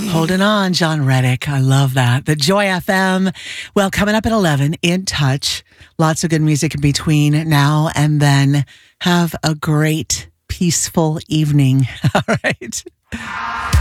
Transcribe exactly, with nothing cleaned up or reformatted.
Holding on, John Reddick. I love that. The Joy F M. Well, coming up at eleven, In Touch. Lots of good music in between now and then. Have a great, peaceful evening. All right.